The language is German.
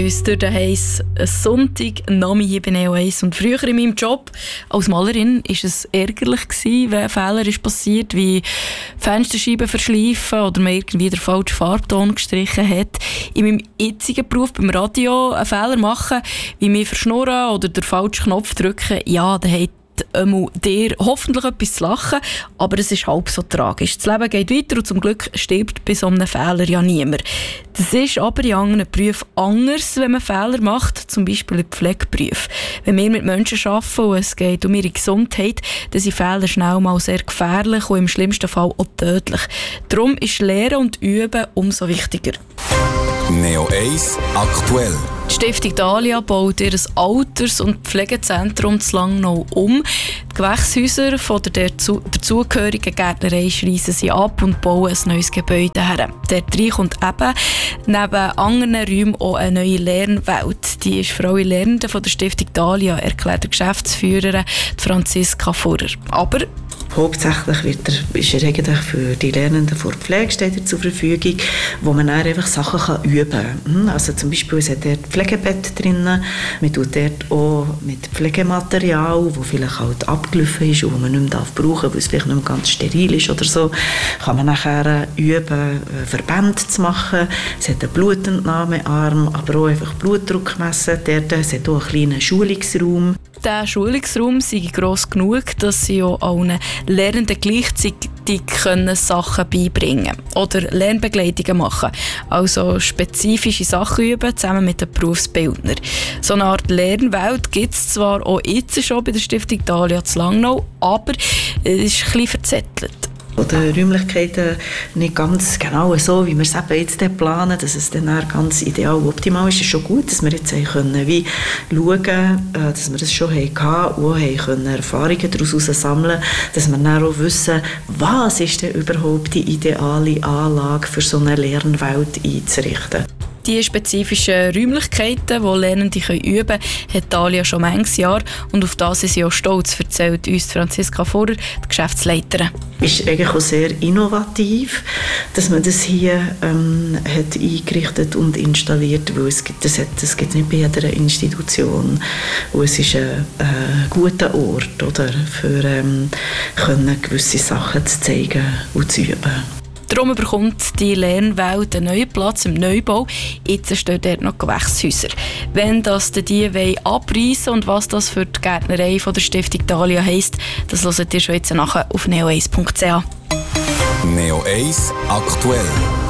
uns durch den heissen Sonntag, Nami hier bei Neo 1. Und früher in meinem Job als Malerin war es ärgerlich, wenn ein Fehler ist passiert, wie Fensterscheiben verschleifen oder man irgendwie den falschen Farbton gestrichen hat. In meinem jetzigen Beruf beim Radio einen Fehler machen, wie mich verschnurren oder den falschen Knopf drücken, ja, dann hat dir hoffentlich etwas zu lachen, aber es ist halb so tragisch. Das Leben geht weiter und zum Glück stirbt bei so einem Fehler ja niemand. Das ist aber in anderen Berufen anders, wenn man Fehler macht, zum Beispiel in Pflegeberufen. Wenn wir mit Menschen arbeiten und es geht um ihre Gesundheit, dann sind Fehler schnell mal sehr gefährlich und im schlimmsten Fall auch tödlich. Darum ist Lehren und Üben umso wichtiger. Neo 1 aktuell. Die Stiftung Dahlia baut ihr Alters- und Pflegezentrum zu Langnau um. Die Gewächshäuser von der dazugehörigen Gärtnerei schreissen sie ab und bauen ein neues Gebäude her. Dort kommt eben neben anderen Räumen auch eine neue Lernwelt. Die ist für alle Lernenden von der Stiftung Dahlia, erklärt die Geschäftsführerin Franziska Furrer. Aber hauptsächlich ist er eigentlich für die Lernenden vor Pflege steht er zur Verfügung, wo man dann einfach Sachen üben kann. Also zum Beispiel es hat dort Pflegebett drin, man tut dort auch mit Pflegematerial, das vielleicht halt abgelaufen ist und das man nicht mehr brauchen darf, weil es vielleicht nicht mehr ganz steril ist oder so, kann man nachher üben, Verbände zu machen. Es hat einen Blutentnahmearm, aber auch einfach Blutdruck messen. Dort es hat auch einen kleinen Schulungsraum. Der Schulungsraum sei gross genug, dass sie auch allen Lernenden gleichzeitig Sachen beibringen können oder Lernbegleitungen machen. Also spezifische Sachen üben, zusammen mit den Berufsbildnern. So eine Art Lernwelt gibt es zwar auch jetzt schon bei der Stiftung Dahlia zu Langnau, aber es ist ein bisschen verzettelt. Oder Räumlichkeiten nicht ganz genau so, wie wir es eben jetzt planen, dass es dann ganz ideal und optimal ist. Es ist schon gut, dass wir jetzt können, wie schauen, dass wir das schon hatten und auch können Erfahrungen daraus sammeln, dass wir dann auch wissen, was ist denn überhaupt die ideale Anlage für so eine Lernwelt einzurichten. Die spezifischen Räumlichkeiten, die Lernende üben können, hat Dahlia schon manches Jahr und auf das ist sie auch stolz, erzählt uns Franziska Furrer, die Geschäftsleiterin. Es ist eigentlich auch sehr innovativ, dass man das hier hat eingerichtet und installiert, weil das gibt es nicht bei jeder Institution. Und es ist ein guter Ort, oder, für können gewisse Sachen zu zeigen und zu üben. Darum bekommt die Lernwelt einen neuen Platz im Neubau. Jetzt stehen dort noch Gewächshäuser. Wenn das die abreißen und was das für die Gärtnerei von der Stiftung Dahlia heisst, das hört ihr schon jetzt nachher auf neo1.ch. Neo 1 aktuell.